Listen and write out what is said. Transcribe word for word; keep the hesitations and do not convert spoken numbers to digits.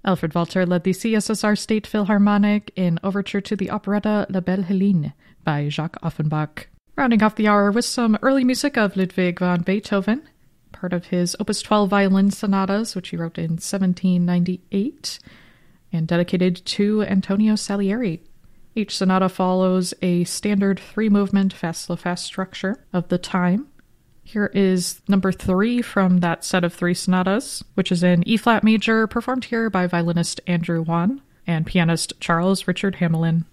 Alfred Walter led the C S S R State Philharmonic in Overture to the operetta La Belle Helene by Jacques Offenbach. Rounding off the hour with some early music of Ludwig van Beethoven, part of his Opus twelve violin sonatas, which he wrote in seventeen ninety-eight, and dedicated to Antonio Salieri. Each sonata follows a standard three-movement fast-slow-fast structure of the time. Here is number three from that set of three sonatas, which is in E-flat major, performed here by violinist Andrew Wan and pianist Charles Richard Hamelin.